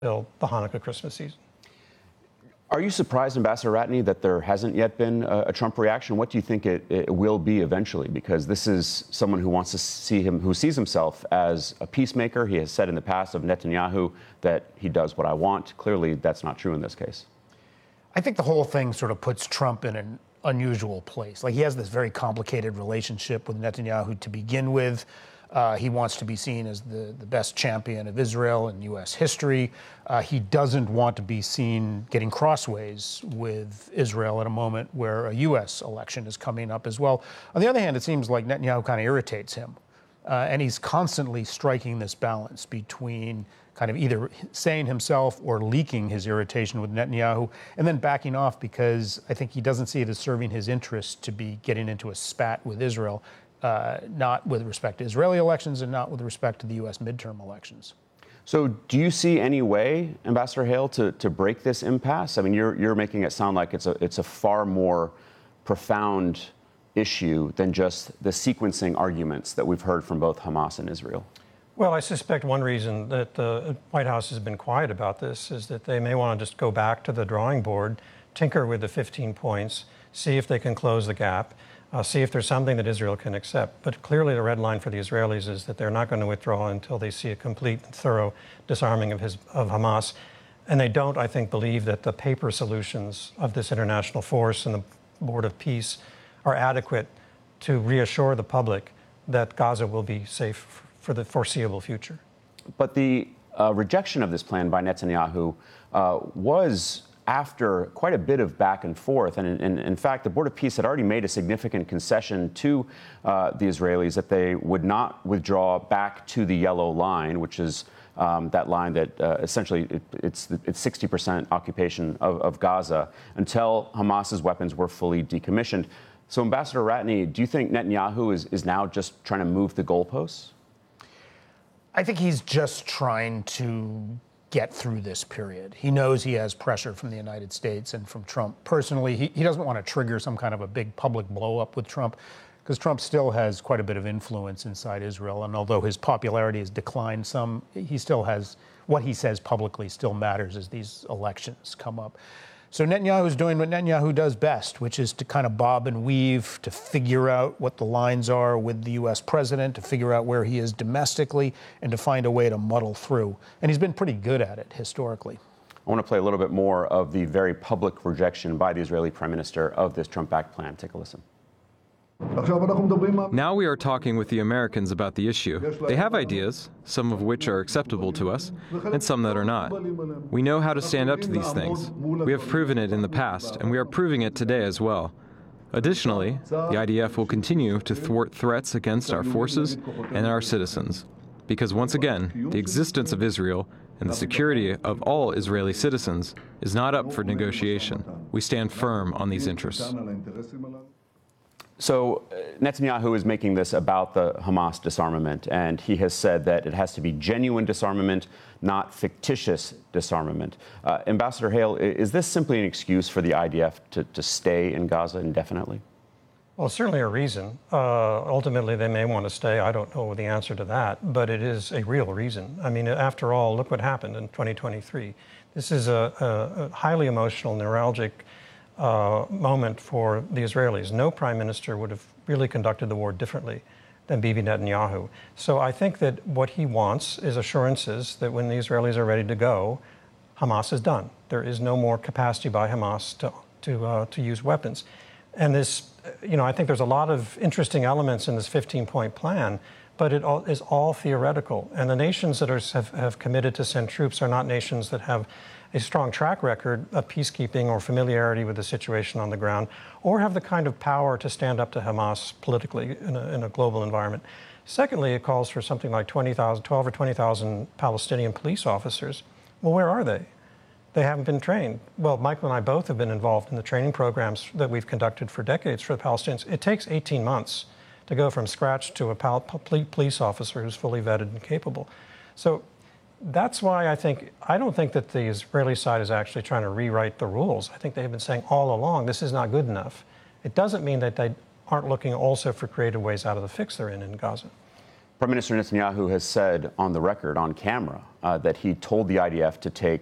till the Hanukkah Christmas season. Are you surprised, Ambassador Ratney, that there hasn't yet been a Trump reaction? What do you think it will be eventually? Because this is someone who wants to see him, who sees himself as a peacemaker. He has said in the past of Netanyahu that he does what I want. Clearly, that's not true in this case. I think the whole thing sort of puts Trump in an unusual place. Like, he has this very complicated relationship with Netanyahu to begin with. He wants to be seen as the best champion of Israel in U.S. history. He doesn't want to be seen getting crossways with Israel at a moment where a U.S. election is coming up as well. On the other hand, it seems like Netanyahu kind of irritates him. And he's constantly striking this balance between kind of either saying himself or leaking his irritation with Netanyahu and then backing off, because I think he doesn't see it as serving his interest to be getting into a spat with Israel, not with respect to Israeli elections and not with respect to the U.S. midterm elections. So do you see any way, Ambassador Hale, to break this impasse? I mean, you're making it sound like it's a far more profound issue than just the sequencing arguments that we've heard from both Hamas and Israel. Well, I suspect one reason that the White House has been quiet about this is that they may want to just go back to the drawing board, tinker with the 15 points, see if they can close the gap, see if there's something that Israel can accept. But clearly the red line for the Israelis is that they're not going to withdraw until they see a complete and thorough disarming of Hamas. And they don't, I think, believe that the paper solutions of this international force and the Board of Peace are adequate to reassure the public that Gaza will be safe for the foreseeable future. But the rejection of this plan by Netanyahu was after quite a bit of back and forth. And in fact, the Board of Peace had already made a significant concession to the Israelis that they would not withdraw back to the yellow line, which is that line that essentially it's 60% occupation of Gaza, until Hamas's weapons were fully decommissioned. So, Ambassador Ratney, do you think Netanyahu is now just trying to move the goalposts? I think he's just trying to get through this period. He knows he has pressure from the United States and from Trump personally. He doesn't want to trigger some kind of a big public blow-up with Trump, because Trump still has quite a bit of influence inside Israel. And although his popularity has declined some, he still has, what he says publicly still matters as these elections come up. So Netanyahu is doing what Netanyahu does best, which is to kind of bob and weave, to figure out what the lines are with the U.S. president, to figure out where he is domestically, and to find a way to muddle through. And he's been pretty good at it historically. I want to play a little bit more of the very public rejection by the Israeli prime minister of this Trump-backed plan. Take a listen. Now we are talking with the Americans about the issue. They have ideas, some of which are acceptable to us, and some that are not. We know how to stand up to these things. We have proven it in the past, and we are proving it today as well. Additionally, the IDF will continue to thwart threats against our forces and our citizens, because once again, the existence of Israel and the security of all Israeli citizens is not up for negotiation. We stand firm on these interests. So Netanyahu is making this about the Hamas disarmament, and he has said that it has to be genuine disarmament, not fictitious disarmament. Ambassador Hale, is this simply an excuse for the IDF to stay in Gaza indefinitely? Well, certainly a reason. Ultimately, they may want to stay. I don't know the answer to that, but it is a real reason. I mean, after all, look what happened in 2023. This is a highly emotional, neuralgic moment for the Israelis. No prime minister would have really conducted the war differently than Bibi Netanyahu. So I think that what he wants is assurances that when the Israelis are ready to go, Hamas is done. There is no more capacity by Hamas to use weapons. And this, I think there's a lot of interesting elements in this 15-point plan, but it is all theoretical. And the nations that have committed to send troops are not nations that have a strong track record of peacekeeping or familiarity with the situation on the ground, or have the kind of power to stand up to Hamas politically in a global environment. Secondly, it calls for something like 12 or 20,000 Palestinian police officers. Well, where are they? They haven't been trained. Well, Michael and I both have been involved in the training programs that we've conducted for decades for the Palestinians. It takes 18 months to go from scratch to a police officer who's fully vetted and capable. So that's why I don't think that the Israeli side is actually trying to rewrite the rules. I think they've been saying all along, this is not good enough. It doesn't mean that they aren't looking also for creative ways out of the fix they're in Gaza. Prime Minister Netanyahu has said on the record, on camera, that he told the IDF to take